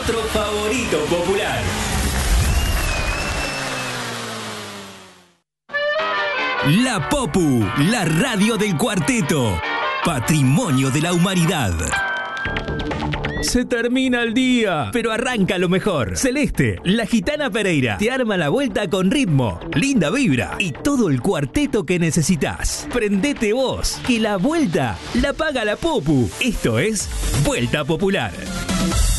nuestro favorito popular. La Popu, la radio del cuarteto. Patrimonio de la humanidad. Se termina el día, pero arranca lo mejor. Celeste, la gitana Pereira, te arma la vuelta con ritmo, linda vibra y todo el cuarteto que necesitas. Prendete vos, que la vuelta la paga la Popu. Esto es Vuelta Popular.